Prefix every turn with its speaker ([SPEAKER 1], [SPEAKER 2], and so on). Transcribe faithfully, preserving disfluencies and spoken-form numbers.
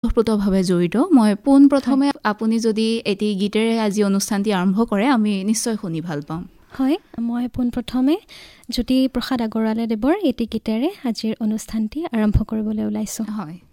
[SPEAKER 1] ওতঃপ্ৰোতভাৱে জড়িত। মই পোন প্ৰথমে আপুনি যদি এটি গীতেৰে আজি অনুষ্ঠানটি আৰম্ভ কৰে আমি নিশ্চয় শুনি ভাল পাম।
[SPEAKER 2] হয়, মই পোনপ্ৰথমে জ্যোতি প্ৰসাদ আগৰৱালা দেৱৰ এটি গীতেৰে আজিৰ অনুষ্ঠানটি আৰম্ভ কৰিবলৈ ওলাইছোঁ।
[SPEAKER 1] হয়।